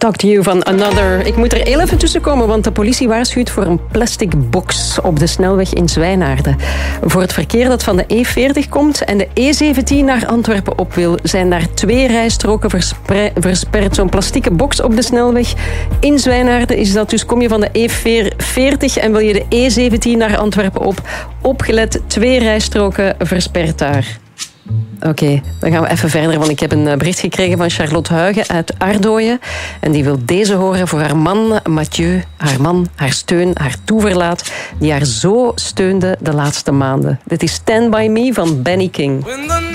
Talk to You van Another. Ik moet er heel even tussen komen, want de politie waarschuwt voor een plastic box op de snelweg in Zwijnaarden. Voor het verkeer dat van de E40 komt en de E17 naar Antwerpen op wil, zijn daar 2 rijstroken versperd. Zo'n plastieke box op de snelweg in Zwijnaarden is dat. Dus kom je van de E40 en wil je de E17 naar Antwerpen op, opgelet, 2 rijstroken versperd daar. Oké, dan gaan we even verder, want ik heb een bericht gekregen van Charlotte Huigen uit Ardooien. En die wil deze horen voor haar man Mathieu. Haar man, haar steun, haar toeverlaat, die haar zo steunde de laatste maanden. Dit is Stand By Me van Benny King.